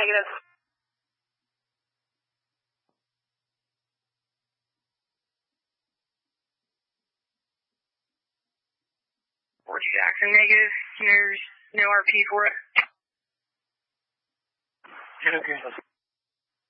negative. Fort Jackson, negative. There's no RP for it. Okay.